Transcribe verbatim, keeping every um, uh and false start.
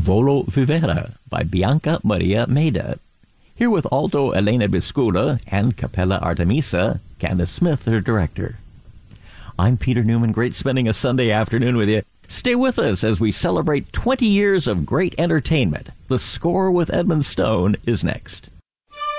Volo Vivera by Bianca Maria Maida. Here with alto Elena Biscula and Capella Artemisa, Candace Smith, her director. I'm Peter Newman. Great spending a Sunday afternoon with you. Stay with us as we celebrate twenty years of great entertainment. The Score with Edmund Stone is next.